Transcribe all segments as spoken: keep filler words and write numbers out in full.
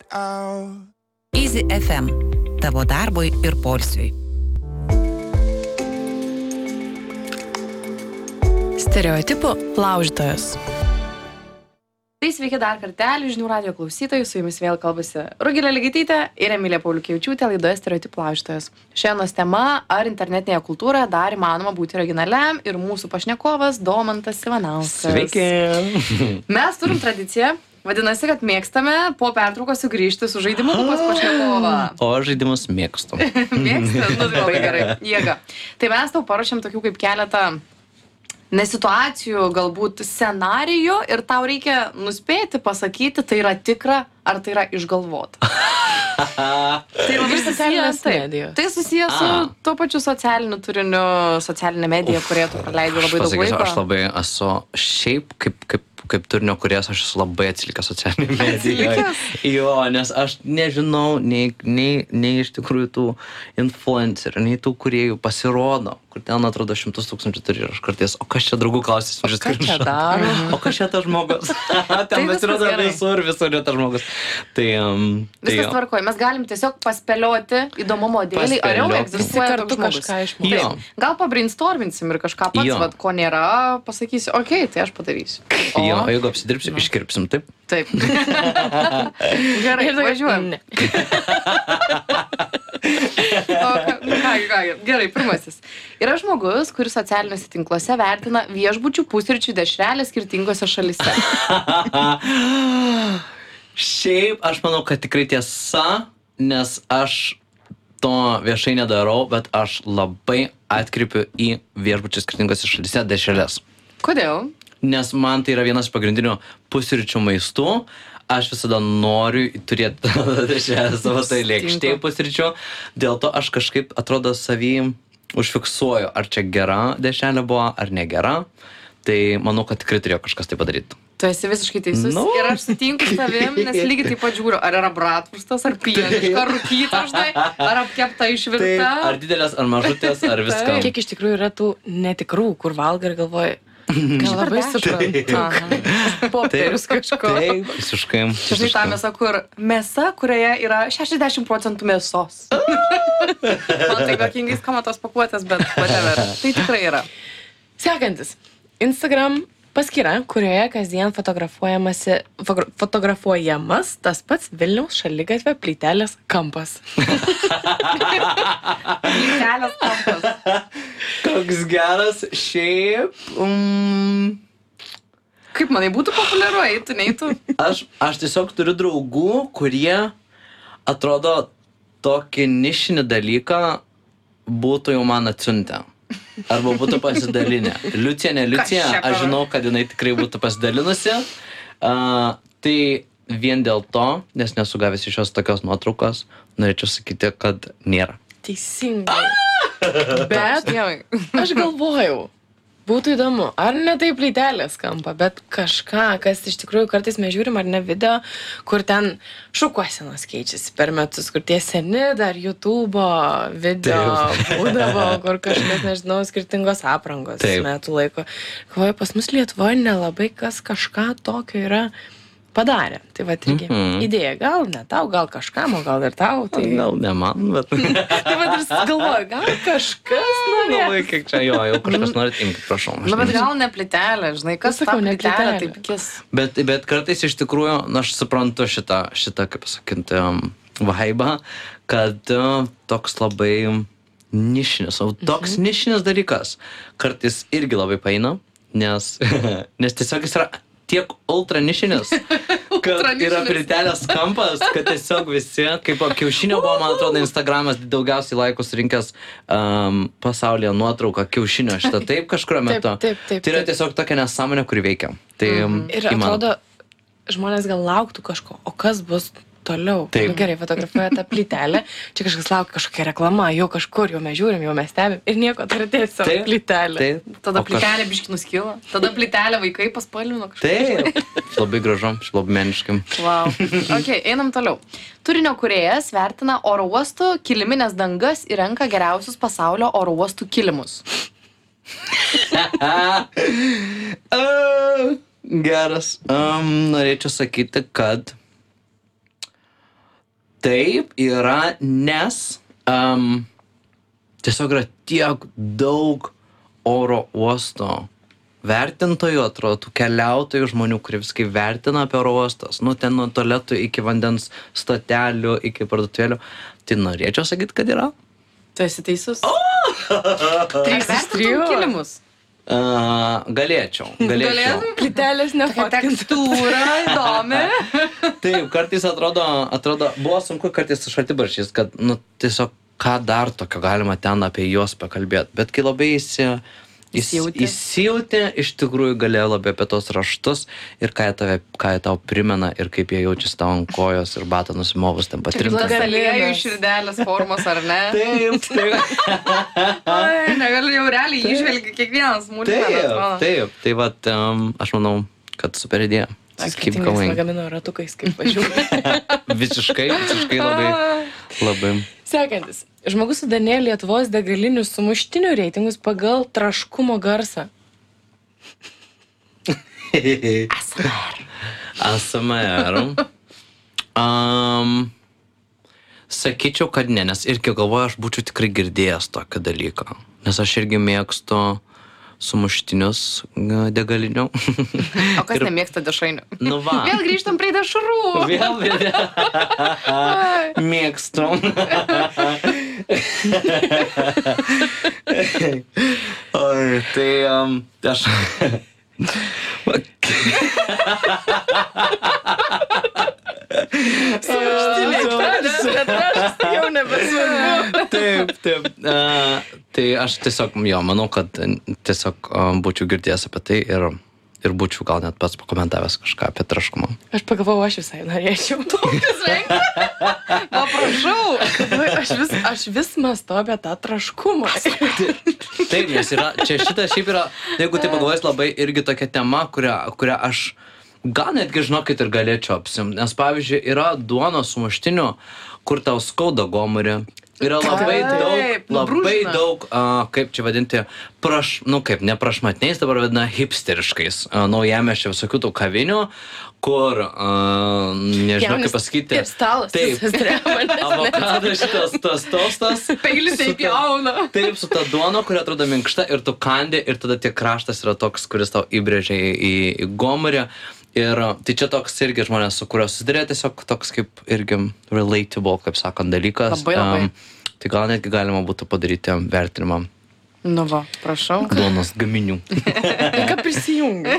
Easy F M. Tavo darbui ir poilsiui. Stereotipų laužytojas. Tai sveiki dar kartelį, žinių radijo klausytojai, su jumis vėl kalbasi Rugilė Ligaitytė ir Emilija Pauliukevičiūtė laidoje Stereotipų laužytojas. Šiandienos tema, ar internetinėje kultūroje dar įmanoma būti originaliam, ir mūsų pašnekovas Domantas Ivanauskas. Sveiki! Mes turim tradiciją, vadinasi, kad mėgstame po pertraukos sugrįžti su žaidimu pas pašnekovą. O žaidimus mėgstu. Mėgstam, nu tai labai gerai, jėga. Tai mes tau paruošėm tokių kaip keletą ne situacijų, galbūt scenarijų, ir tau reikia nuspėti, pasakyti, tai yra tikra, ar tai yra išgalvota. Tai labai socialinės susijęs, medijos. tai susijęs su A. tuo pačiu socialiniu turiniu, socialinė medija, kurioje tu praleidi labai daug Pasakysiu, laiko. aš labai esu šiaip kaip, kaip, kaip turinio kūrėjas, aš esu labai atsilikęs socialinėje medijoje. Atsilikęs? Jo, nes aš nežinau nei, nei, nei iš tikrųjų tų influencerių, nei tų kūrėjų pasirodo, kur ten atrodo šimtus tūkstančių turi, ir aš kartais, o kas čia draugų klausys, O ką čia daro? o kas čia tas žmogus? Tai Ten viskas pasirodo gerai. visur, visur yra tas žmogus. Tai, um, tai Viskas jo. tvarkoja. Mes galim tiesiog paspėlioti įdomumo dėlį, ar jau Paspėlioti. Visi egzistuoja kartu toks žmogus. kažką išmokti. Jo. Gal pabrainstorminsim ir kažką pats, Jo. vat, ko nėra, pasakysiu, okei, okay, tai aš padarysiu. O, Jo, o jeigu apsidirbsiu, iškirpsim, taip? taip. Gerai, Ir tokia, važiuojam. ne. O, ką, nu, ką, ką, gerai, pirmasis. Yra žmogus, kuris socialiniuose tinkluose vertina viešbučių, pusryčių dešrelę skirtingose šalyse. Šiaip aš manau, kad tikrai tiesa, nes aš to viešai nedarau, bet aš labai atkreipiu į viešbučius skirtingose šalyse dešreles. Kodėl? Nes man tai yra vienas iš pagrindinių pusryčių maistų. Aš visada noriu turėti dešrelę savo tai lėkštėje pusryčių. Dėl to aš kažkaip, atrodo, savį užfiksuoju, ar čia gera dešrelė buvo, ar negera. Tai manau, kad tikrai turėjo kažkas tai padaryti. Tu esi visiškai teisus. Nu. Ir aš sutinku su tavim, nes lygiai taip pat žiūriu, ar yra bratvurstas, ar pieniška, rūkyta, štai, ar apkepta išvirta. Ar didelės, ar mažutės, ar viską. Kiek iš tikrųjų yra tų netikrų, kur valgai ir galvoji, gal labai suprantu. Popierius kažko. Taip, visiškai. Čia žinai tą mėsą, kur mėsa, kurioje yra šešiasdešimt procentų mėsos. Man taip jokingai skamba tos pakuotės, bet whatever. Tai tikrai yra. Sekantis. Instagram paskyra, kurioje kasdien fotografuojamasi, fogra- fotografuojamas tas pats Vilniaus šaligatvio plytelės kampas. Kelias kampas. Koks geras šiaip. Um, Kaip manai, būtų populiaru, eitų, neįtų? aš, aš tiesiog turiu draugų, kurie atrodo tokį nišinį dalyką būtų jau man atsiuntę. Arba būtų pasidalinę. Liucija, ne Liucija, Kas čia per- aš žinau, kad jinai tikrai būtų pasidalinusi. Uh, tai vien dėl to, nes nesu gavęs iš jos tokios nuotraukos, norėčiau sakyti, kad nėra. Teisingai. Bet Dievai. aš galvojau, būtų įdomu, ar ne taip plytelės kampa, bet kažką, kas iš tikrųjų kartais mes žiūrim, ar ne video, kur ten šukuosenos keičiasi per metus, kur tie seni dar YouTube'o video būdavo, kur kažkas, nežinau, skirtingos aprangos Taip. metų laiko. Galvoju, pas mus Lietuvoje nelabai kas kažką tokio yra padarė. Tai va, irgi Mhm. idėja, gal ne tau, gal kažkam, o gal ir tau. Tai, Gal ne man, bet... tai va, ir galvoju, gal kažkas norėjo. Labai kiek čia jo, jau kažkas norit imti, prašau. aš Nu, bet nežinau. gal ne plytelė, žinai, kas Sakau, ta ne plytelė plytelė. taip kis. Bet, bet kartais iš tikrųjų, na, aš suprantu šitą, šitą kaip sakyti, um, vaibą, kad uh, toks labai nišinis, o toks Mhm. nišinis dalykas kartais irgi labai paina, nes, nes tiesiog jis yra tiek ultra nišinis, kad Ultra yra nišinis. plytelės kampas, kad tiesiog visi, kaip kiaušinio buvo, man atrodo, Instagramas daugiausiai laikų surinkęs um, pasaulyje nuotrauką kiaušinio šitą taip kažkurio Taip, metu. taip, taip, Tai yra taip. tiesiog tokia nesąmonė, kuri veikia. Tai um, Ir įmanoma. atrodo, žmonės gal lauktų kažko, o kas bus toliau? Taip. Nu, gerai, fotografuoja tą plytelę, čia kažkas laukia, kažkokia reklama, jau kažkur, jau mes žiūrim, jau mes stebim ir nieko, tai yra tiesiog Taip, plytelė. Taip. Tada O kaž- plytelė biški nuskilo. Tada plytelė vaikai paspalvino kažką. Taip. Labai gražu, labai meniškam. Wow. Ok, einam toliau. Turinio kūrėjas vertina oro uostų kiliminės dangas ir renka geriausius pasaulio oro uostų kilimus. Geras. Um, norėčiau sakyti, kad Taip yra, nes um, tiesiog yra tiek daug oro uosto vertintojų, atrodo, tų keliautojų žmonių, kurie viskai vertina apie oro uostas. Nu, ten nuo tualetų iki vandens stotelių, iki parduotuvėlių. Tai norėčiau sakyti, kad yra. Tu esi teisus? O! Trys iš trijų kilimus. Uh, galėčiau, galėčiau. Plytelės nefotkins. Tekstūra įdomi. Taip, kartais atrodo, atrodo, buvo sunku kartais su šaltibarščiais, kad, nu, tiesiog, ką dar tokio galima ten apie juos pakalbėti. Bet kai labai įsi... Įsijauti. Įsijauti, iš tikrųjų galėjo labai apie tos raštus ir ką jie, tave, ką jie tau primena ir kaip jie jaučiasi tau ant kojos ir batą nusimovus ten patrinti. Čia aliejų iš širdelės formos, ar ne? Taip, taip. Ai, negaliu jau realiai išvelgi kiekvienas smulkmenas. Taip, taip. Tai vat, um, aš manau, kad super idėja. Keep going. Lagamino ratukais, kaip važiuoju. Visiškai, visiškai labai, labai. Sekantis. Žmogus sudanėja Lietuvos degalinių sumuštinių reitingus pagal traškumo garsą. A S M R. A S M R. Um, sakyčiau, kad ne, nes irgi galvoju, aš būčiau tikrai girdėjęs tokį dalyką. Nes aš irgi mėgstu sumuštinius degalinių. O kas ir... nemėgsta dešrainių? Nu va. Vėl grįžtam prie dešrų. Vėl, vėl. Mėgstu. Oi, tai um, aš... Jau nebesvarbu. Taip, taip. Uh, tai aš tiesiog, jo, manau, kad tiesiog um, būčiau girdėjęs apie tai ir, ir būčiau gal net pats pakomentavęs kažką apie traškumą. Aš pagalvojau, aš visai norėčiau. Tokius rengti. O prašau. Aš vis, aš vis mąstau apie tą traškumą. Taip, nes yra, čia šitas šiaip yra, jeigu tai pagalvojus, labai irgi tokia tema, kurią, kurią aš gal netgi žinokit ir galėčiau apsimti. Nes pavyzdžiui, yra duonos sumuštinių, kur tau skauda gomurį. Yra labai Taip, daug, labai nubrūžina. daug, uh, kaip čia vadinti, praš, nu kaip, ne prašmatniais, dabar vadina hipsteriškais. Uh, naujamiesčio visokių tų kavinių, kur, uh, nežinau kaip pasakyti. Taip, stalas. Taip, avokado šitas, tas tostas. Peilis taip jauna. Taip, su ta duona, kuri atrodo minkšta ir tu kandi ir tada tie kraštas yra toks, kuris tau įbrėžia į, į, į gomurį. Ir tai čia toks irgi žmonės, su kuriuo susidarė, tiesiog toks kaip irgi relatable, kaip sakant, dalykas. Labai, labai. Um, tai gal netgi galima būtų padaryti vertinimą Nu va, prašau. duonos gaminių. Ką prisijungi?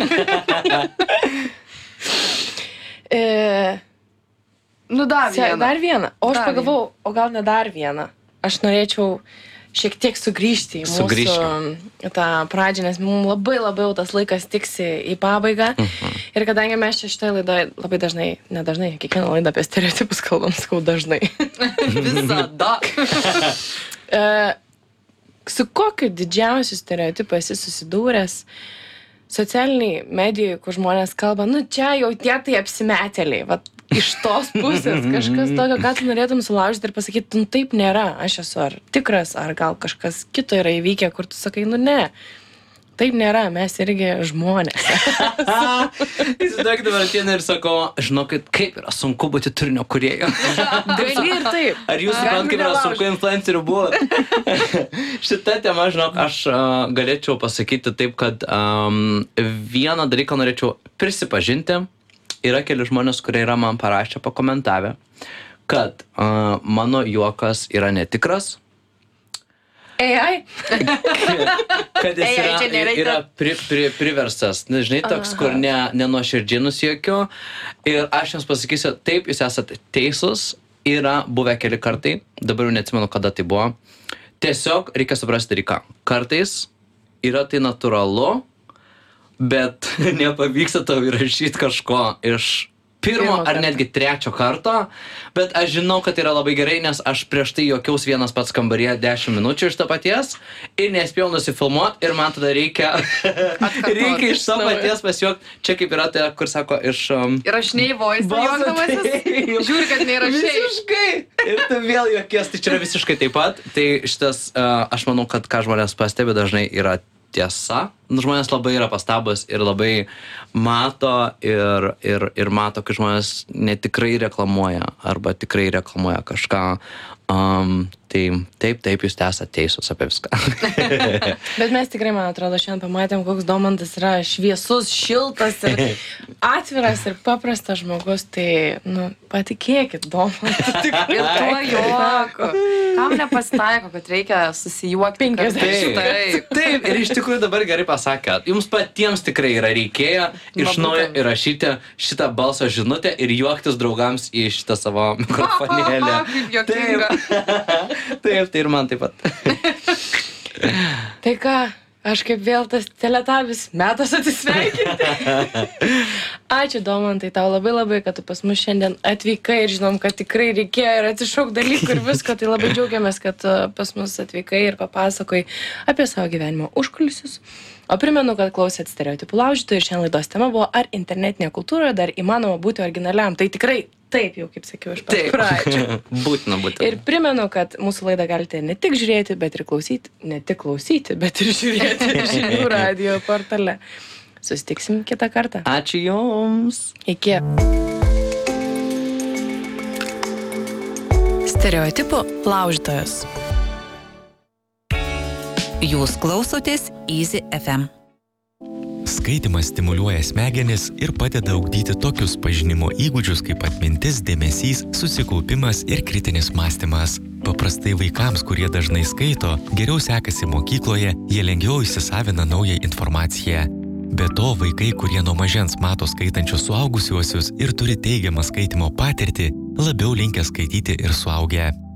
e, Nu dar se- vieną. dar vieną. O aš Dar pagalvojau, o gal ne dar vieną. Aš norėčiau šiek tiek sugrįžti į mūsų Sugrįžkim. tą pradžią, nes mums labai labai jau tas laikas tiksi į pabaigą. Mhm. Ir kadangi mes čia šitoje laidoje labai dažnai, ne dažnai, kiekvieną laidą apie stereotipus kalbam, sakau dažnai. Visada. E, su kokiu didžiausiu stereotipu esi susidūręs socialiniai medijai, kur žmonės kalba, nu čia jau tie tai apsimetėliai, va, iš tos pusės kažkas tokio, ką tu norėtum sulaužyti ir pasakyti, nu taip nėra, aš esu ar tikras, ar gal kažkas kito yra įvykę, kur tu sakai, nu ne, taip nėra, mes irgi žmonės. Įsivaizduokit, dabar ateina ir sako, žinokit, kaip yra sunku būti turinio kūrėju. Gali ir taip. Ar jūs suprantat, kaip yra sunku influencerių būti? Šitą temą, žinok, aš uh, galėčiau pasakyti taip, kad um, vieną dalyką norėčiau prisipažinti. Yra keli žmonės, kurie yra man parašę, pakomentavę, kad uh, mano juokas yra netikras, A I? kad jis Ei, ei, yra, čia nereikia. yra pri, pri, priverstas, na, žinai, toks, kur ne, nenuoširdžiai nusijuokiu. Ir aš jums pasakysiu, taip, jūs esate teisūs, yra buvę keli kartai, dabar jau neatsimenu, kada tai buvo. Tiesiog reikia suprasti dalyką. Kartais yra tai natūralu, bet nepavyksta tau įrašyti kažko iš pirmo Pirmo ar karto. netgi trečio karto, bet aš žinau, kad tai yra labai gerai, nes aš prieš tai juokiaus vienas pats kambaryje dešimt minučių iš to paties ir nespėjau nusifilmuoti ir man tada reikia, reikia iš to paties pasijuokti. Čia kaip yra tai, kur sako, iš... Um, Įrašinėjai voice, juokdamasis. Taip. Žiūri, kad neįrašinėjai. Visiškai. Ir tu vėl juokies, tai čia yra visiškai taip pat. Tai šitas, uh, aš manau, kad ką žmonės pastebi dažnai yra tiesa, nu, žmonės labai yra pastabus ir labai mato ir, ir, ir mato, kai žmonės netikrai reklamuoja arba tikrai reklamuoja kažką. Um, tai taip, taip, jūs esate teisūs apie viską. Bet mes tikrai, man atrodo, šiandien pamatėm, koks Domantas yra šviesus, šiltas ir atviras ir paprastas žmogus. Tai, nu, patikėkit, Domantas. Ir tuo juoku. Kam nepasitaiko, kad reikia susijuokti? penkiasdešimt. Taip, taip, ir iš tikrųjų dabar gerai pasakėt. Jums patiems tikrai yra reikėjo iš naujo įrašyti šitą balso žinutę ir juoktis draugams į šitą savo mikrofonėlę. Kaip juokinga. Taip, tai ir man taip pat. Tai ką, aš kaip vėl tas teletabis metas atsisveikinti. Ačiū, Domantai, tau labai labai, kad tu pas mus šiandien atvykai ir žinom, kad tikrai reikėjo ir atsišauk dalykų ir visko. Tai labai džiaugiamės, kad pas mus atvykai ir papasakoji apie savo gyvenimo užkulisius. O primenu, kad klausėt Stereotipų laužytojų ir šiandien laidos tema buvo, ar internetinėje kultūroje dar įmanoma būti originaliam. Tai tikrai taip, jau kaip sakiau, iš pat pradžių. Būtina, būtina. Ir primenu, kad mūsų laidą galite ne tik žiūrėti, bet ir klausyti, ne tik klausyti, bet ir žiūrėti Žinių radijo portale. Susitiksim kitą kartą. Ačiū Jums. Iki. Stereotipų laužytojas. Jūs klausotės Easy F M. Skaitymas stimuliuoja smegenis ir padeda ugdyti tokius pažinimo įgūdžius kaip atmintis, dėmesys, susikaupimas ir kritinis mąstymas. Paprastai vaikams, kurie dažnai skaito, geriau sekasi mokykloje, jie lengviau įsisavina naują informaciją. Be to, vaikai, kurie nuo mažens mato skaitančius suaugusiuosius ir turi teigiamą skaitymo patirtį, labiau linkę skaityti ir suaugę.